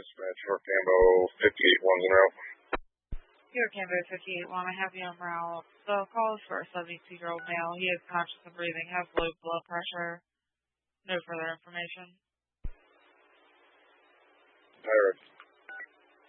Dispatch, York Ambo 58-1 in route. York Ambo 58-1, I have you on route. The call is for a 72-year-old male. He is conscious and breathing, has low blood pressure. No further information. Pirate